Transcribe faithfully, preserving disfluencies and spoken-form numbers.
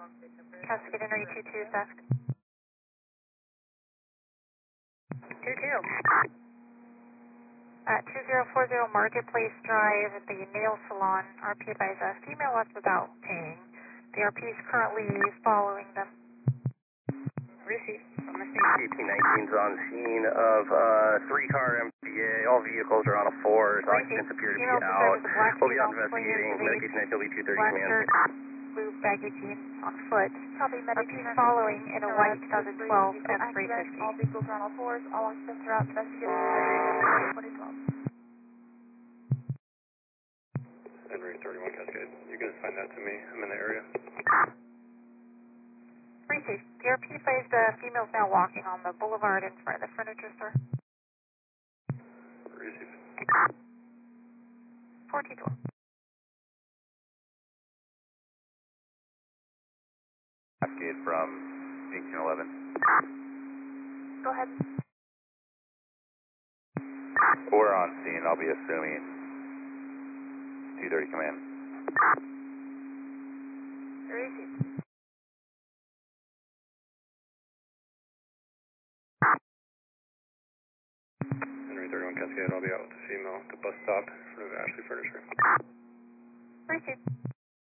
Cascade Henry two two Sask. two two. At two zero four zero Marketplace Drive at the Nail Salon, R P advised a female left without paying. The R P is currently following them. Receive. On the scene. eighteen nineteen is on scene of uh, three-car M P A. All vehicles are on a four. Occupants appear to be Female out. with a black We'll be out female swinging investigating. into the Medication N L B two thirty black command. shirt, blue baggy jeans on foot. Copy, R P is following in a white twenty twelve F three fifty. All vehicles are on all fours. All occupants are out investigating. twenty twelve. Henry thirty-one Cascade. You can assign that to me. I'm in the area. Receive. The R P advised the female's now walking on the boulevard in front of the furniture store. Receive. fourteen twelve. Cascade from eighteen eleven. Go ahead. We're on scene. I'll be assuming two thirty command. Receive. Henry thirty-one Cascade. I'll be out with the female at the bus stop in front of Ashley Furniture. Receive.